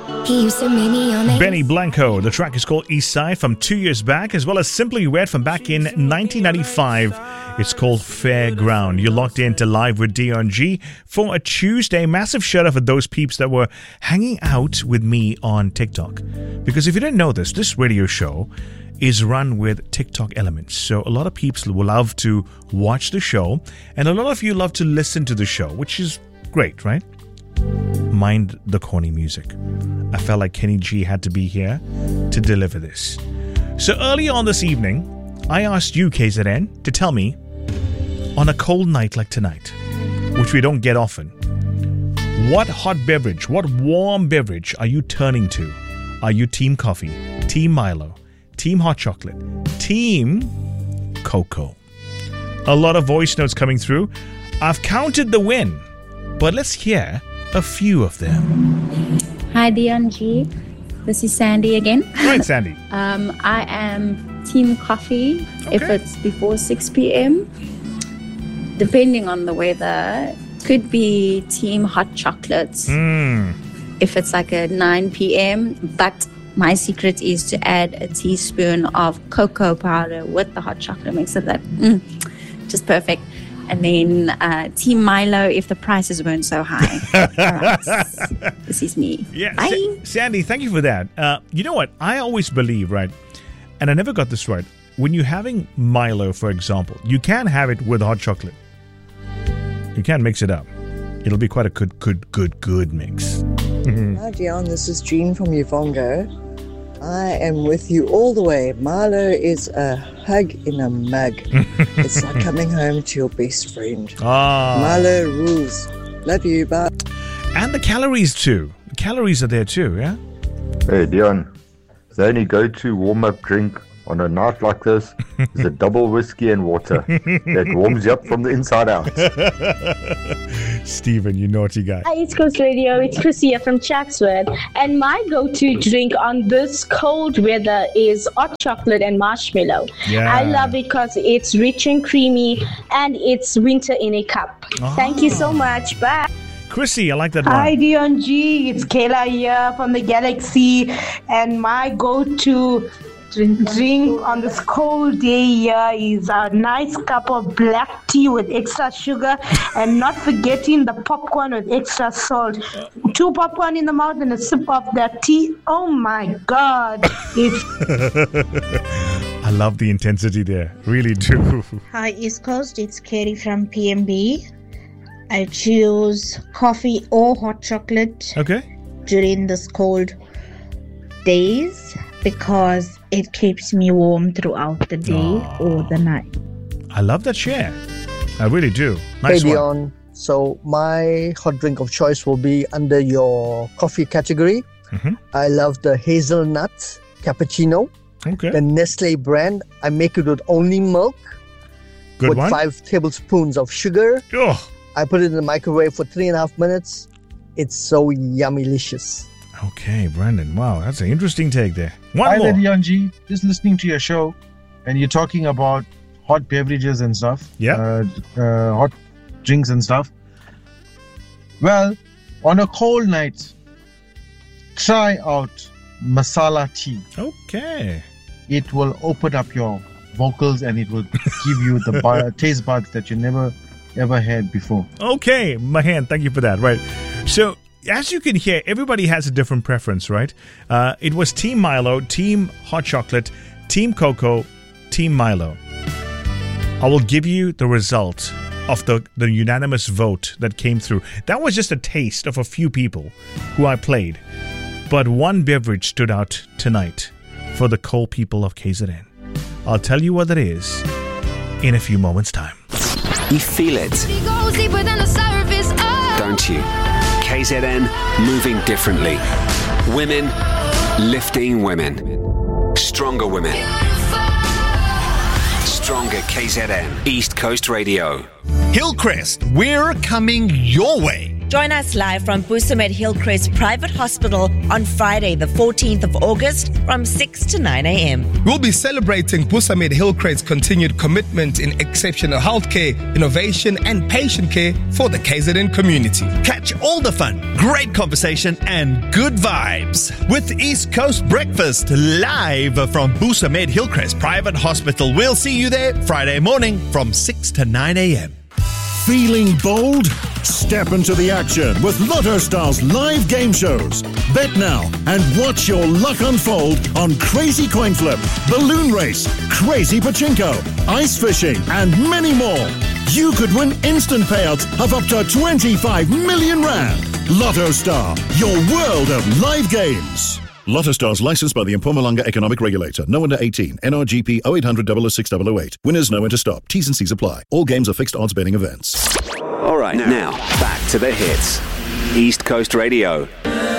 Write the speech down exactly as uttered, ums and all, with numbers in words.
He used to meet me on the Benny Blanco. The track is called East Side from two years back, as well as Simply Red from back in nineteen ninety-five. It's called Fairground. You're locked into Live with Dion G for a Tuesday. Massive shout out for those peeps that were hanging out with me on TikTok. Because if you didn't know this, this radio show is run with TikTok elements. So a lot of peeps will love to watch the show, and a lot of you love to listen to the show, which is great, right? Mind the corny music. I felt like Kenny G had to be here to deliver this. So earlier on this evening, I asked you, K Z N, to tell me, on a cold night like tonight, which we don't get often, what hot beverage, what warm beverage are you turning to? Are you team coffee, team Milo, team hot chocolate, team cocoa? A lot of voice notes coming through. I've counted the win, but let's hear a few of them. Hi, Dion G. This is Sandy again. Right, Sandy. um, I am team coffee Okay. if it's before six p.m. Depending on the weather, could be team hot chocolates Mm. if it's like a nine p.m. But my secret is to add a teaspoon of cocoa powder with the hot chocolate. Makes it that mm, just perfect. And then uh, Team Milo if the prices weren't so high. All right. This is me. Yeah, Bye. Sa- Sandy, thank you for that. Uh, you know what? I always believe, right, and I never got this right. When you're having Milo, for example, you can have it with hot chocolate. You can't mix it up. It'll be quite a good, good, good, good mix. Hi, Dion. This is Jean from Uvongo. I am with you all the way. Milo is a hug in a mug. It's like coming home to your best friend. Ah. Milo rules. Love you. Bye. And the calories, too. The calories are there, too, yeah? Hey Dion, the only go-to warm-up drink on a night like this is a double whiskey and water. That warms you up from the inside out. Stephen, you naughty guy. Hi, East Coast Radio. It's Chrissy here from Chatsworth. And my go-to drink on this cold weather is hot chocolate and marshmallow. Yeah. I love it because it's rich and creamy and it's winter in a cup. Oh. Thank you so much. Bye. Chrissy, I like that Hi, one. Dion G. It's Kayla here from the Galaxy. And my go-to drink on this cold day here is a nice cup of black tea with extra sugar and not forgetting the popcorn with extra salt. Two popcorn in the mouth and a sip of that tea. Oh my God. It's I love the intensity there. Really do. Hi, East Coast. It's Katie from P M B. I choose coffee or hot chocolate Okay. during this cold days because it keeps me warm throughout the day Aww. or the night. I love that share. I really do. Hey, Nice one. Dion. So my hot drink of choice will be under your coffee category. Mhm. I love the hazelnut cappuccino, Okay. the Nestle brand. I make it with only milk Good with one. five tablespoons of sugar. Oh. I put it in the microwave for three and a half minutes. It's so yummy-licious. Okay, Brandon. Wow, that's an interesting take there. One Hi more. there, Dion G. Just listening to your show, and you're talking about hot beverages and stuff. Yeah. Uh, uh, hot drinks and stuff. Well, on a cold night, try out masala tea. Okay. It will open up your vocals and it will give you the bu- taste buds that you never ever had before. Okay, Mahan, thank you for that. Right. So, as you can hear, everybody has a different preference, right? Uh, it was Team Milo, Team Hot Chocolate, Team Cocoa, Team Milo. I will give you the result of the, the unanimous vote that came through. That was just a taste of a few people who I played. But one beverage stood out tonight for the cold people of K Z N. I'll tell you what it is in a few moments' time. You feel it, don't you? K Z N, moving differently. Women, lifting women. Stronger women. Stronger K Z N. East Coast Radio. Hillcrest, we're coming your way. Join us live from Busamed Hillcrest Private Hospital on Friday, the fourteenth of August from six to nine a.m. We'll be celebrating Busamed Hillcrest's continued commitment in exceptional healthcare, innovation and patient care for the K Z N community. Catch all the fun, great conversation and good vibes with East Coast Breakfast live from Busamed Hillcrest Private Hospital. We'll see you there Friday morning from six to nine a.m. Feeling bold? Step into the action with Lotto Star's live game shows. Bet now and watch your luck unfold on Crazy Coin Flip, Balloon Race, Crazy Pachinko, Ice Fishing and many more. You could win instant payouts of up to twenty-five million rand. Lotto Star, your world of live games. Lotto Stars licensed by the Mpumalanga Economic Regulator. No under eighteen. N R G P oh eight hundred, oh oh six, oh oh eight. Winners know when to stop. T's and C's apply. All games are fixed odds betting events. All right, now back to the hits. East Coast Radio.